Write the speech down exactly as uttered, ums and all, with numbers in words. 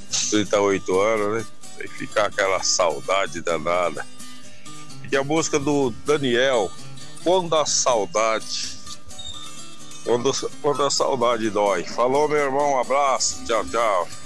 trinta e oito anos, né? Tem que ficar aquela saudade danada. E a música do Daniel, Quando a Saudade. Quando, quando a saudade dói. Falou, meu irmão, um abraço. Tchau, tchau.